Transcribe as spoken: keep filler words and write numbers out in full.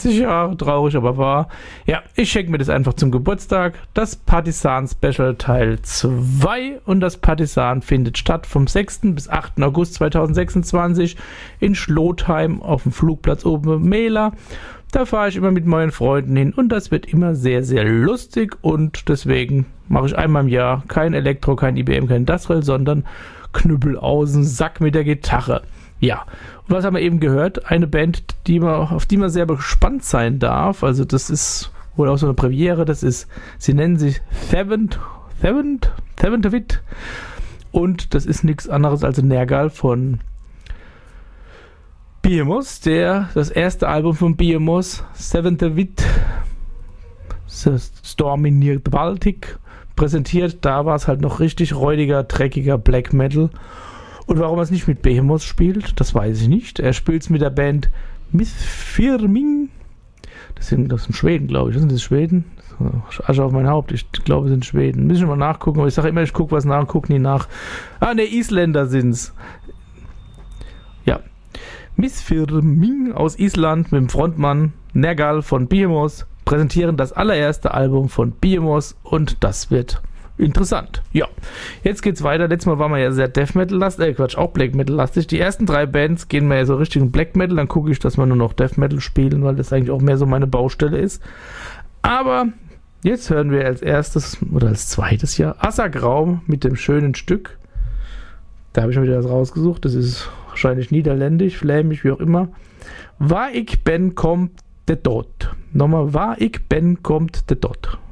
Jahre, traurig, aber wahr. Ja, ich schenke mir das einfach zum Geburtstag. Das Partisan Special Teil zwei und das Partisan findet statt vom sechsten bis achten August zweitausendsechsundzwanzig in Schlotheim auf dem Flugplatz oben im Mehler. Da fahre ich immer mit meinen Freunden hin und das wird immer sehr, sehr lustig und deswegen mache ich einmal im Jahr kein Elektro, kein I B M, kein Industrial, sondern Knüppel aus dem Sack mit der Gitarre. Ja, und was haben wir eben gehört? Eine Band, die man, auf die man sehr gespannt sein darf. Also das ist wohl auch so eine Premiere. Das ist, sie nennen sich Seventh, Seventh, Seventh Wit. Und das ist nichts anderes als ein Nergal von Behemoth, der das erste Album von Behemoth, Seventh Wit, Storm in the Baltic, präsentiert. Da war es halt noch richtig räudiger, dreckiger Black Metal. Und warum er es nicht mit Behemoth spielt, das weiß ich nicht. Er spielt es mit der Band Mithfirming. Das sind, das sind Schweden, glaube ich. Das sind das Schweden? Asche auf mein Haupt. Ich glaube, es sind Schweden. Müssen wir mal nachgucken. Aber ich sage immer, ich gucke was nach und gucke nie nach. Ah, ne, Isländer sind es. Ja. Mithfirming aus Island mit dem Frontmann Nergal von Behemoth präsentieren das allererste Album von Behemoth und das wird interessant. Ja, jetzt geht's weiter. Letztes Mal waren wir ja sehr Death Metal lastig, äh Quatsch, auch Black Metal lastig. Die ersten drei Bands gehen mir ja so richtig in Black Metal, dann gucke ich, dass wir nur noch Death Metal spielen, weil das eigentlich auch mehr so meine Baustelle ist. Aber jetzt hören wir als erstes oder als zweites Jahr Assagraum mit dem schönen Stück. Da habe ich schon wieder was rausgesucht. Das ist wahrscheinlich niederländisch, flämisch, wie auch immer. Waar ik ben, kommt de Tod. Nochmal, waar ik ben, kommt de Tod.